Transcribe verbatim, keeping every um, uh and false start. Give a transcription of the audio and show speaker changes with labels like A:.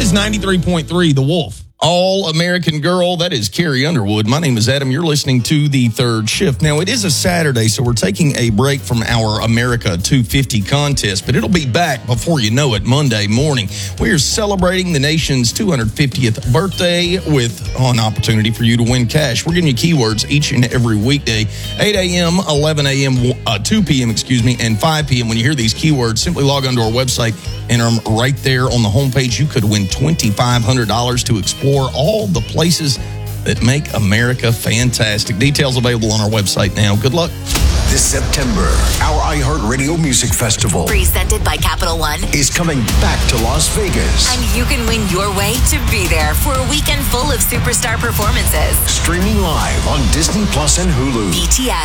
A: is ninety-three point three, The Wolf.
B: All American Girl, that is Carrie Underwood. My name is Adam. You're listening to The Third Shift. Now, it is a Saturday, so we're taking a break from our America two fifty contest, but it'll be back before you know it Monday morning. We are celebrating the nation's two hundred fiftieth birthday with an opportunity for you to win cash. We're giving you keywords each and every weekday, eight a.m., eleven a.m., uh, two p.m., excuse me, and five p.m. When you hear these keywords, simply log onto our website, enter them right there on the homepage. You could win twenty-five hundred dollars to explore all the places that make America fantastic. Details available on our website now. Good luck.
C: This September, our iHeartRadio Music Festival,
D: presented by Capital One,
C: is coming back to Las Vegas.
D: And you can win your way to be there for a weekend full of superstar performances.
C: Streaming live on Disney Plus and Hulu.
D: B T S.